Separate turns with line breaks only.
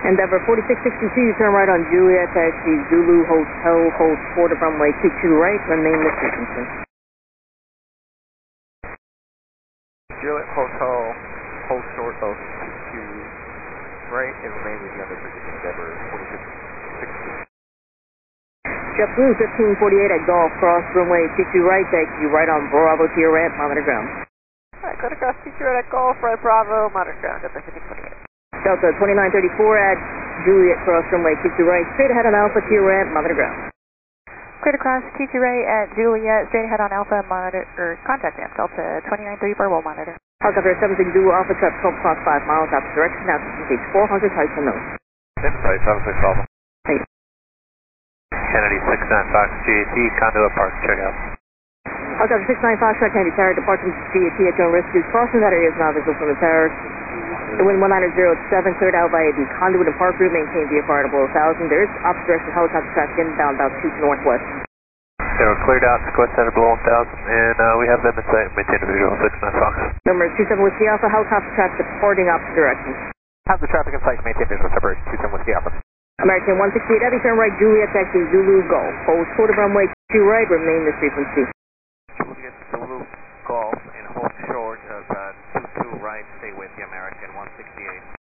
Endeavor 4662, you turn right on Juliet, taxi Zulu Hotel, hold short of runway 22 right, remain this frequency.
Juliet Hotel, hold short of 22 right, and remain with the other frequency. Endeavor 4662.
JetBlue 1548 at Golf, cross runway 22 right, taxi right on Bravo to your ramp, monitor ground.
Alright, go to cross 22 right at Golf, right Bravo, monitor ground, Delta 1548.
Delta 2934 at Juliet, cross runway 22 right, straight ahead on Alpha to your ramp, monitor ground.
Clear to cross T2 right at Juliet, straight ahead on Alpha, monitor, contact ramp, Delta 2934, will monitor.
Helicopter 76 Zulu, Alpha trap 12 cross 5 miles, opposite direction, altitude 400, height 10 knots.
Insight 76 Alpha.
Thank you.
Kennedy 69 Fox GAT, conduit park, check out.
Helicopter 69 Foxtrot, Kennedy Tower, departure from GAT at your own risk. Crossing that area is not visible from the tower. The wind 190 at 7, cleared out by the conduit and park route, maintained VFR at below 1,000. There is opposite direction helicopter traffic inbound about 2 to northwest.
They were cleared out, Squid Center below 1,000, and we have them in sight and maintain a visual 69 Fox.
Number 27 Whiskey Alpha, helicopter traffic departing opposite direction.
Have the traffic in sight and maintain visual separation, 27 Whiskey Alpha.
American 168 Heavy, turn right, Juliet, taxi Zulu, Golf. Hold short of runway 2 right, remain this frequency.
Juliet, Zulu, Golf, and hold short of 22 right, stay with the American 168.